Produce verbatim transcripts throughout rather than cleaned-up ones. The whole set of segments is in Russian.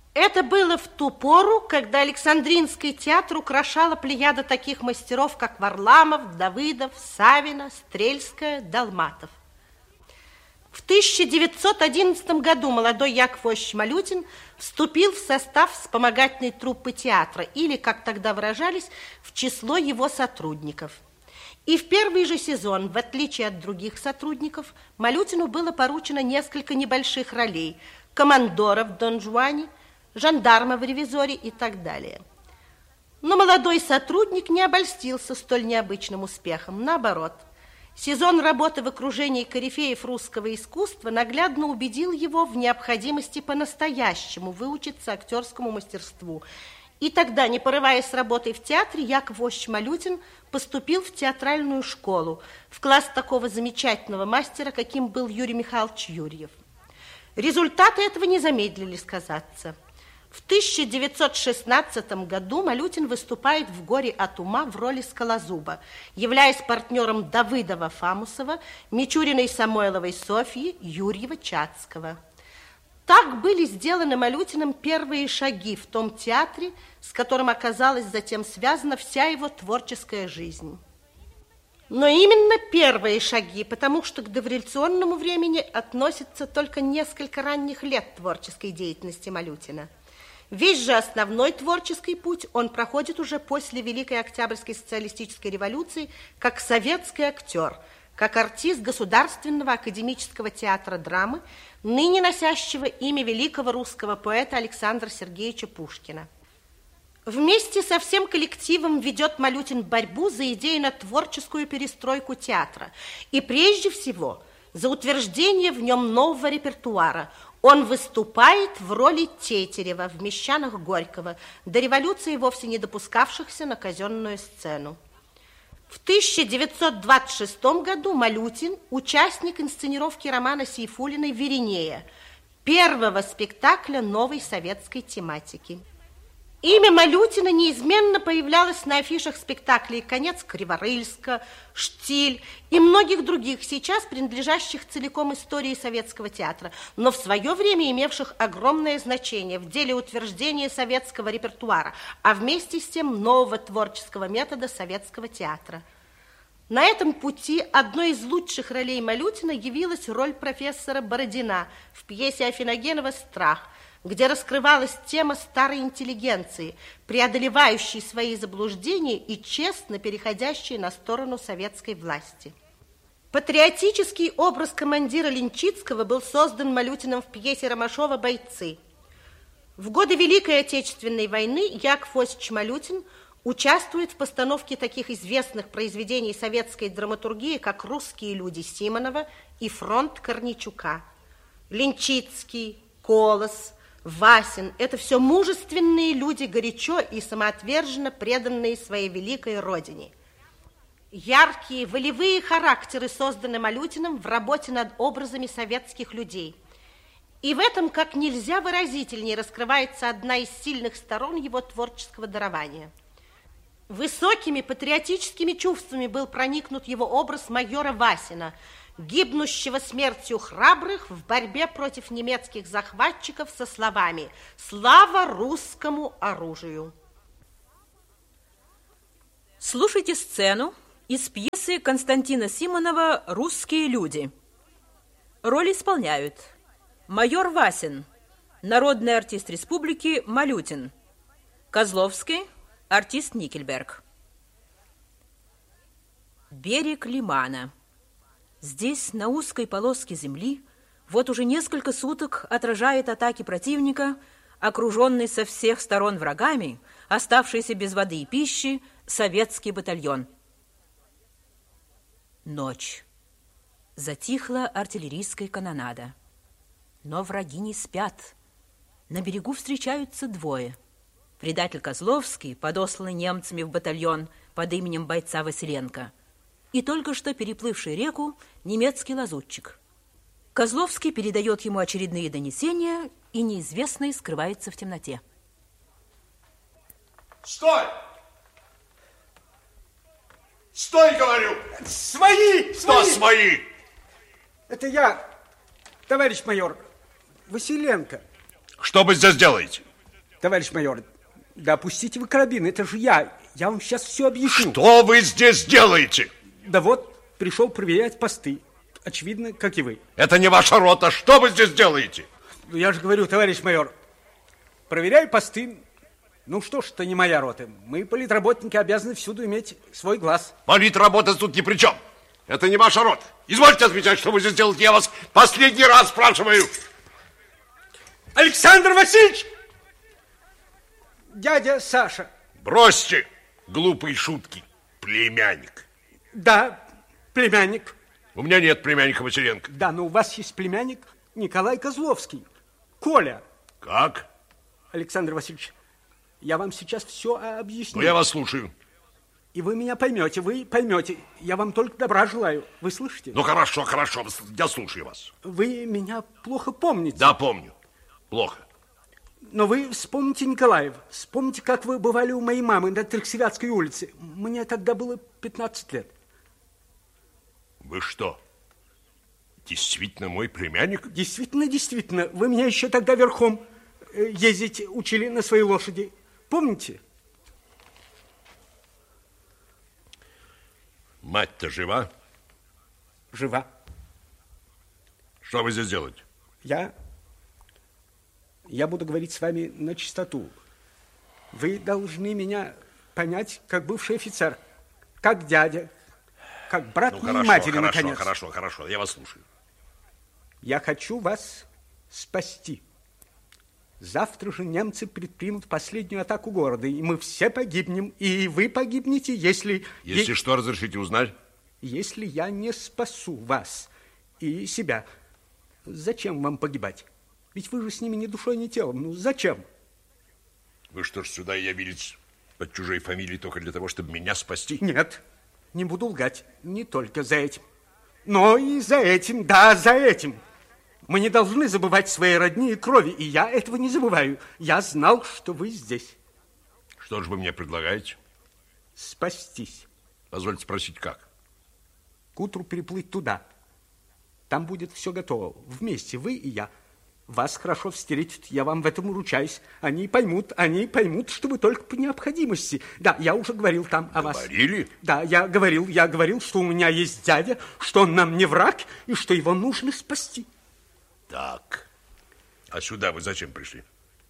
Это было в ту пору, когда Александринский театр украшала плеяда таких мастеров, как Варламов, Давыдов, Савина, Стрельская, Долматов. В тысяча девятьсот одиннадцатом году молодой Яков Иосифович Малютин вступил в состав вспомогательной труппы театра, или, как тогда выражались, в число его сотрудников. И в первый же сезон, в отличие от других сотрудников, Малютину было поручено несколько небольших ролей: командора в «Дон Жуане», жандарма в «Ревизоре» и так далее. Но молодой сотрудник не обольстился столь необычным успехом. Наоборот, сезон работы в окружении корифеев русского искусства наглядно убедил его в необходимости по-настоящему выучиться актерскому мастерству. И тогда, не порываясь с работой в театре, Яков Иосифович Малютин поступил в театральную школу, в класс такого замечательного мастера, каким был Юрий Михайлович Юрьев. Результаты этого не замедлили сказаться. В тысяча девятьсот шестнадцатом году Малютин выступает в «Горе от ума» в роли Скалозуба, являясь партнером Давыдова-Фамусова, Мичуриной Самойловой Софьи, Юрьева-Чацкого. Так были сделаны Малютиным первые шаги в том театре, с которым оказалась затем связана вся его творческая жизнь. Но именно первые шаги, потому что к дореволюционному времени относятся только несколько ранних лет творческой деятельности Малютина. Весь же основной творческий путь он проходит уже после Великой Октябрьской социалистической революции как советский актер, как артист Государственного академического театра драмы, ныне носящего имя великого русского поэта Александра Сергеевича Пушкина. Вместе со всем коллективом ведет Малютин борьбу за идейно-творческую перестройку театра и прежде всего за утверждение в нем нового репертуара. Он выступает в роли Тетерева в «Мещанах Горького», до революции вовсе не допускавшихся на казенную сцену. В тысяча девятьсот двадцать шестом году Малютин – участник инсценировки романа Сейфуллиной «Веринея», первого спектакля новой советской тематики. Имя Малютина неизменно появлялось на афишах спектаклей «Конец Криворыльска», «Штиль» и многих других, сейчас принадлежащих целиком истории советского театра, но в свое время имевших огромное значение в деле утверждения советского репертуара, а вместе с тем нового творческого метода советского театра. На этом пути одной из лучших ролей Малютина явилась роль профессора Бородина в пьесе Афиногенова «Страх», где раскрывалась тема старой интеллигенции, преодолевающей свои заблуждения и честно переходящей на сторону советской власти. Патриотический образ командира Ленчицкого был создан Малютиным в пьесе Ромашова «Бойцы». В годы Великой Отечественной войны Яков Иосифович Малютин участвует в постановке таких известных произведений советской драматургии, как «Русские люди» Симонова и «Фронт» Корничука. Ленчицкий, Колос, Васин – это все мужественные люди, горячо и самоотверженно преданные своей великой родине. Яркие, волевые характеры созданы Малютиным в работе над образами советских людей. И в этом как нельзя выразительнее раскрывается одна из сильных сторон его творческого дарования. Высокими патриотическими чувствами был проникнут его образ майора Васина, гибнущего смертью храбрых в борьбе против немецких захватчиков со словами «Слава русскому оружию». Слушайте сцену из пьесы Константина Симонова «Русские люди». Роль исполняют майор Васин, народный артист республики Малютин, Козловский, артист Никельберг. Берег лимана. Здесь, на узкой полоске земли, вот уже несколько суток отражает атаки противника, окруженный со всех сторон врагами, оставшийся без воды и пищи, советский батальон. Ночь. Затихла артиллерийская канонада. Но враги не спят. На берегу встречаются двое. Предатель Козловский, подосланный немцами в батальон под именем бойца Василенко, и только что переплывший реку немецкий лазутчик. Козловский передает ему очередные донесения, и неизвестный скрывается в темноте. Стой! Стой, говорю! Свои! Что свои? свои? Это я, товарищ майор, Василенко. Что вы здесь делаете? Товарищ майор, да опустите вы карабин, это же я. Я вам сейчас все объясню. Что вы здесь делаете? Да вот, пришел проверять посты. Очевидно, как и вы. Это не ваша рота. Что вы здесь делаете? Я же говорю, товарищ майор, проверяю посты. Ну что ж, это не моя рота. Мы, политработники, обязаны всюду иметь свой глаз. Политработа тут ни при чем. Это не ваша рота. Извольте отвечать, что вы здесь делаете. Я вас последний раз спрашиваю. Александр Васильевич! Дядя Саша. Бросьте глупые шутки, племянник. Да, племянник. У меня нет племянника Василенко. Да, но у вас есть племянник Николай Козловский. Коля. Как? Александр Васильевич, я вам сейчас все объясню. Ну, я вас слушаю. И вы меня поймете, вы поймете. Я вам только добра желаю. Вы слышите? Ну, хорошо, хорошо, я слушаю вас. Вы меня плохо помните. Да, помню. Плохо. Но вы вспомните Николаев. Вспомните, как вы бывали у моей мамы на Трексевятской улице. Мне тогда было пятнадцать лет. Вы что, действительно мой племянник? Действительно, действительно. Вы меня еще тогда верхом ездить учили на своей лошади. Помните? Мать-то жива? Жива. Что вы здесь делаете? Я... Я буду говорить с вами на чистоту. Вы должны меня понять, как бывший офицер, как дядя, как брат ну, моей хорошо, матери, хорошо, наконец. Хорошо, хорошо, хорошо, я вас слушаю. Я хочу вас спасти. Завтра же немцы предпримут последнюю атаку города, и мы все погибнем, и вы погибнете, если... Если е... что, разрешите узнать? Если я не спасу вас и себя, зачем вам погибать? Ведь вы же с ними ни душой, ни телом. Ну, зачем? Вы что ж сюда явились под чужой фамилией только для того, чтобы меня спасти? Нет, не буду лгать. Не только за этим. Но и за этим, да, за этим. Мы не должны забывать свои родни и крови, и я этого не забываю. Я знал, что вы здесь. Что же вы мне предлагаете? Спастись. Позвольте спросить, как? К утру переплыть туда. Там будет все готово. Вместе, вы и я. Вас хорошо встретят, я вам в этом ручаюсь. Они поймут, они поймут, что вы только по необходимости. Да, я уже говорил там о вас. Говорили? Да, я говорил, я говорил, что у меня есть дядя, что он нам не враг, и что его нужно спасти. Так, а сюда вы зачем пришли?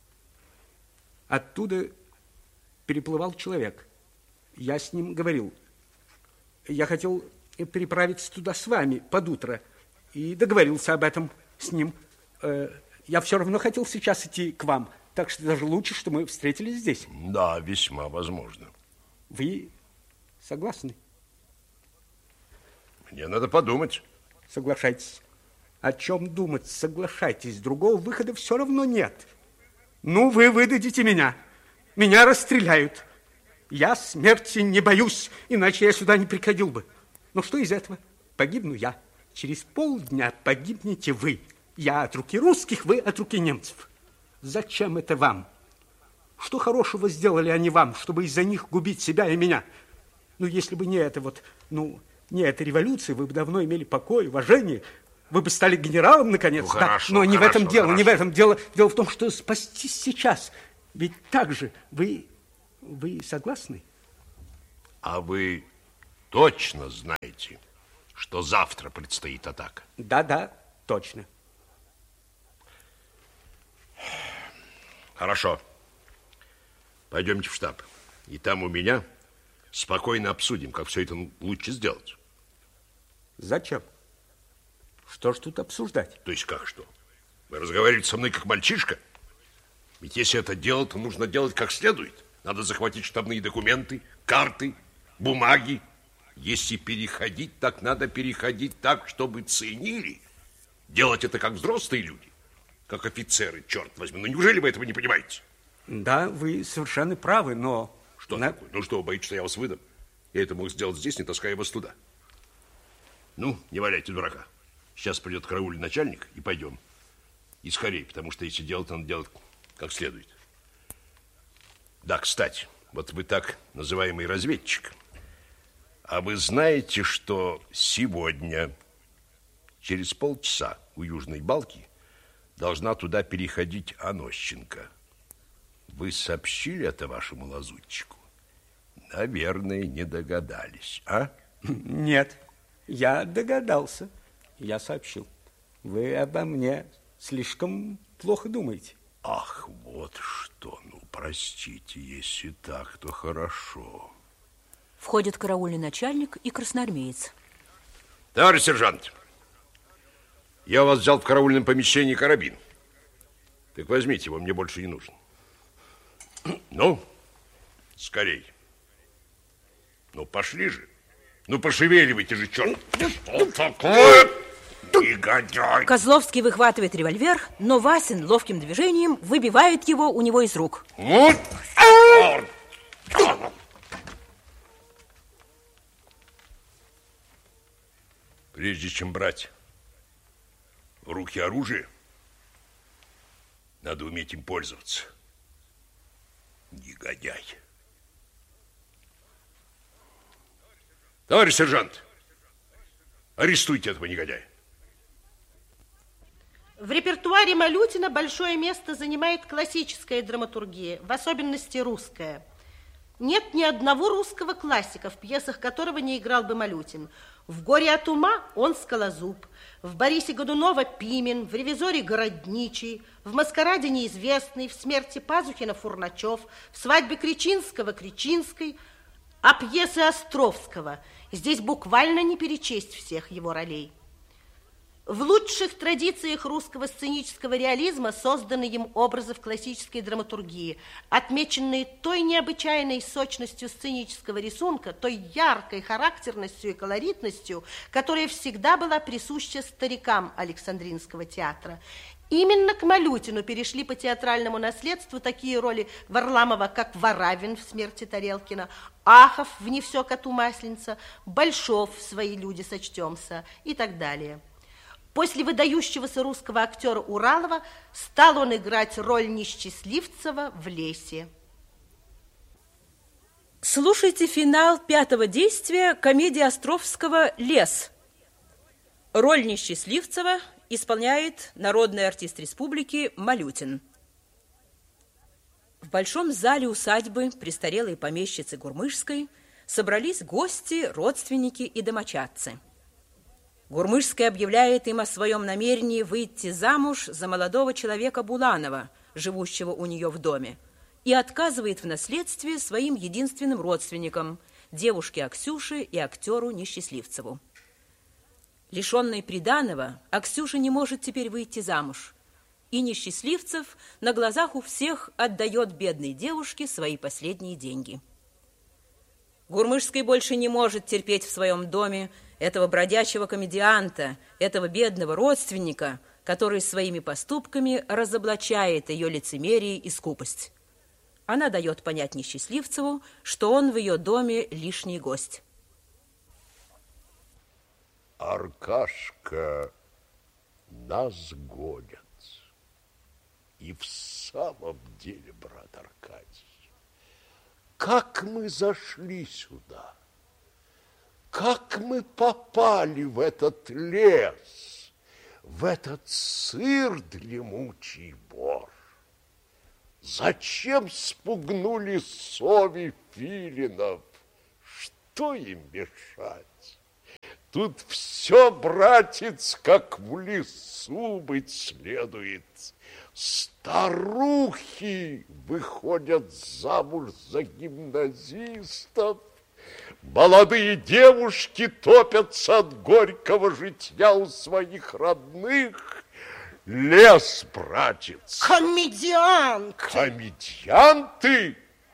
Оттуда переплывал человек. Я с ним говорил. Я хотел переправиться туда с вами под утро и договорился об этом с ним. Я все равно хотел сейчас идти к вам, так что даже лучше, что мы встретились здесь. Да, весьма возможно. Вы согласны? Мне надо подумать. Соглашайтесь. О чем думать? Соглашайтесь. Другого выхода все равно нет. Ну, вы выдадите меня. Меня расстреляют. Я смерти не боюсь, иначе я сюда не приходил бы. Но что из этого? Погибну я. Через полдня погибнете вы. Я от руки русских, вы от руки немцев. Зачем это вам? Что хорошего сделали они вам, чтобы из-за них губить себя и меня? Ну, если бы не это вот, ну, не эта революция, вы бы давно имели покой, уважение. Вы бы стали генералом, наконец. Ну, хорошо, да, но не хорошо, в этом дело, хорошо. не в этом дело. Дело в том, что спастись сейчас. Ведь так же вы, вы согласны? А вы точно знаете, что завтра предстоит атака? Да, да, точно. Хорошо. Пойдемте в штаб. И там у меня спокойно обсудим, как все это лучше сделать. Зачем? Что ж тут обсуждать? То есть как что? Вы разговариваете со мной как мальчишка? Ведь если это дело, то нужно делать как следует. Надо захватить штабные документы, карты, бумаги. Если переходить, так надо переходить так, чтобы ценили. Делать это как взрослые люди, как офицеры, черт возьми. Ну неужели вы этого не понимаете? Да, вы совершенно правы, но... Что на... такое? Ну что, вы боитесь, что я вас выдам? Я это мог сделать здесь, не таская вас туда. Ну, не валяйте дурака. Сейчас придет караульный начальник, и пойдем. И скорее, потому что если делать, надо делать как следует. Да, кстати, вот вы так называемый разведчик. А вы знаете, что сегодня, через полчаса у Южной Балки, должна туда переходить Анощенко? Вы сообщили это вашему лазутчику? Наверное, не догадались, а? Нет, я догадался. Я сообщил. Вы обо мне слишком плохо думаете. Ах, вот что. Ну, простите, если так, то хорошо. Входит караульный начальник и красноармеец. Товарищ сержант, я у вас взял в караульном помещении карабин. Так возьмите его, мне больше не нужен. Ну, скорей. Ну, пошли же. Ну, пошевеливайте же, черт. Что такое? Негодяй. Козловский выхватывает револьвер, но Васин ловким движением выбивает его у него из рук. Вот. Прежде чем брать в руки оружие, надо уметь им пользоваться. Негодяй. Товарищ сержант, арестуйте этого негодяя. В репертуаре Малютина большое место занимает классическая драматургия, в особенности русская. Нет ни одного русского классика, в пьесах которого не играл бы Малютин. В «Горе от ума» он Скалозуб, в «Борисе Годунова» Пимен, в «Ревизоре» Городничий, в «Маскараде» Неизвестный, в «Смерти Пазухина» Фурначев, в «Свадьбе Кричинского» Кричинской, а пьесы Островского здесь буквально не перечесть всех его ролей. В лучших традициях русского сценического реализма созданы им образы в классической драматургии, отмеченные той необычайной сочностью сценического рисунка, той яркой характерностью и колоритностью, которая всегда была присуща старикам Александринского театра. Именно к Малютину перешли по театральному наследству такие роли Варламова, как Варавин в «Смерти Тарелкина», Ахов в «Не все коту масленица», Большов в «Свои люди сочтемся» и так далее. После выдающегося русского актера Уралова стал он играть роль Несчастливцева в «Лесе». Слушайте финал пятого действия комедии Островского «Лес». Роль Несчастливцева исполняет народный артист республики Малютин. В большом зале усадьбы престарелой помещицы Гурмышской собрались гости, родственники и домочадцы. Гурмышская объявляет им о своем намерении выйти замуж за молодого человека Буланова, живущего у нее в доме, и отказывает в наследстве своим единственным родственникам, девушке Аксюше и актеру Несчастливцеву. Лишенной приданого, Аксюша не может теперь выйти замуж, и Несчастливцев на глазах у всех отдает бедной девушке свои последние деньги. Гурмышский больше не может терпеть в своем доме этого бродячего комедианта, этого бедного родственника, который своими поступками разоблачает ее лицемерие и скупость. Она дает понять Несчастливцеву, что он в ее доме лишний гость. Аркашка, нас гонят. И в самом деле, брат Аркадий, как мы зашли сюда? Как мы попали в этот лес, в этот сыр дремучий бор? Зачем спугнули сови филинов? Что им мешать? Тут все, братец, как в лесу быть следует. Старухи выходят замуж за гимназистов, молодые девушки топятся от горького житья у своих родных. Лес, братец. Комедиант. Комедианты?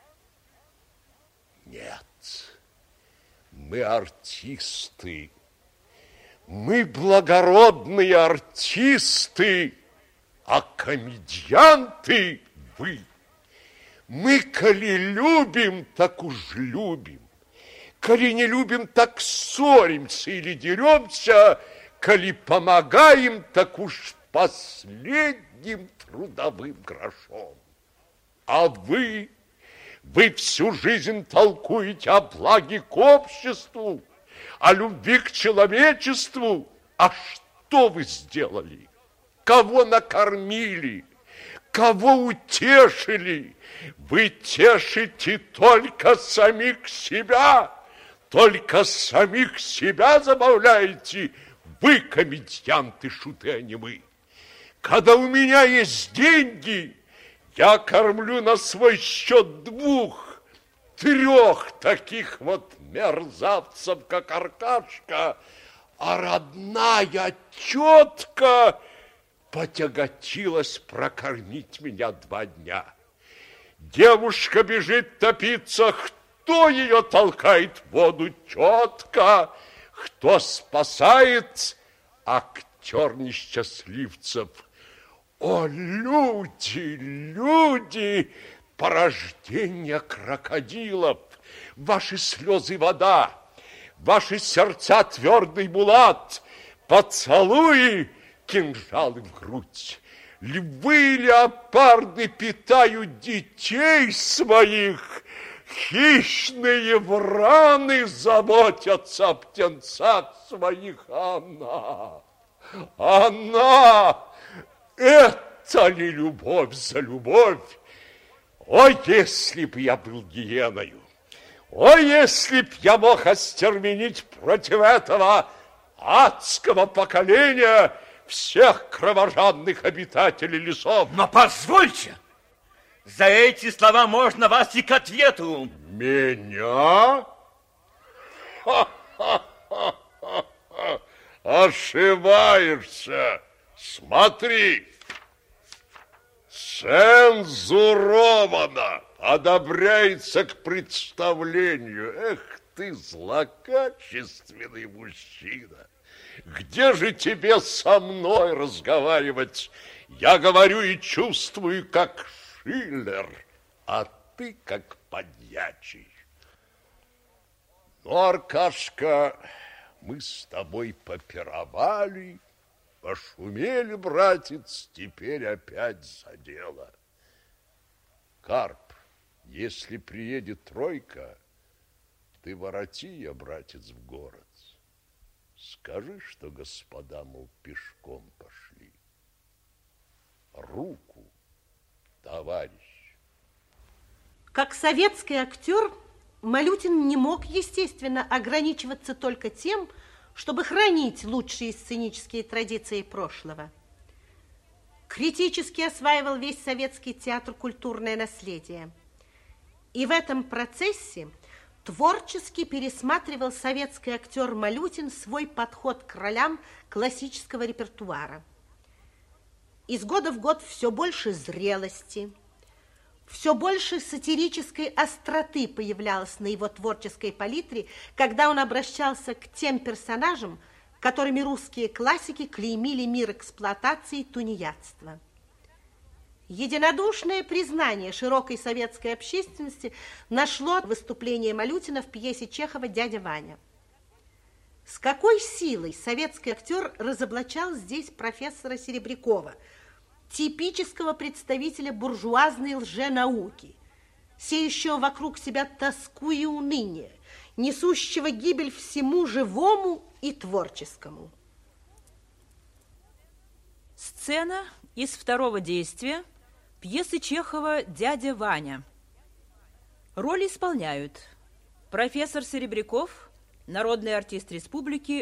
Нет. Мы артисты. Мы благородные артисты, а комедианты вы. Мы, коли любим, так уж любим. Коли не любим, так ссоримся или деремся. Коли помогаем, так уж последним трудовым грошом. А вы, вы всю жизнь толкуете о благе к обществу, о любви к человечеству. А что вы сделали? Кого накормили? кого утешили? Вы тешите только самих себя, только самих себя забавляете. Вы, комедианты, шуты, а не мы. Когда у меня есть деньги, я кормлю на свой счет двух, трех таких вот мерзавцев, как Аркашка, а родная тетка потяготилась прокормить меня два дня. Девушка бежит топиться, кто ее толкает в воду? Тетка. Кто спасает? Актер несчастливцев. О, люди, люди, порождение крокодилов, ваши слезы вода, ваши сердца твердый булат, поцелуи, кинжалы в грудь. Львы леопарды питают детей своих, хищные враны заботятся о птенцах своих. Она, она, это ли любовь за любовь? О, если б я был гиеною! О, если б я мог остервенить против этого адского поколения всех кровожадных обитателей лесов! Но позвольте! За эти слова можно вас и к ответу. Меня? Ха-ха-ха-ха! Ошибаешься! Смотри! Цензуровано! Одобряется к представлению. Эх ты, злокачественный мужчина! Где же тебе со мной разговаривать? Я говорю и чувствую, как Шиллер, а ты как подьячий. Ну, Аркашка, мы с тобой попировали, пошумели, братец, теперь опять за дело. Карп, если приедет тройка, ты вороти я, братец, в город. Скажи, что господа, мол, пешком пошли. Руку, товарищ. Как советский актер, Малютин не мог, естественно, ограничиваться только тем, чтобы хранить лучшие сценические традиции прошлого. Критически осваивал весь советский театр культурное наследие. И в этом процессе творчески пересматривал советский актер Малютин свой подход к ролям классического репертуара. Из года в год все больше зрелости, все больше сатирической остроты появлялось на его творческой палитре, когда он обращался к тем персонажам, которыми русские классики клеймили мир эксплуатации и тунеядства. Единодушное признание широкой советской общественности нашло выступление Малютина в пьесе Чехова «Дядя Ваня». С какой силой советский актер разоблачал здесь профессора Серебрякова, типического представителя буржуазной лженауки, сеющего вокруг себя тоску и уныние, несущего гибель всему живому и творческому. Сцена из второго действия пьесы Чехова «Дядя Ваня». Роли исполняют профессор Серебряков, народный артист республики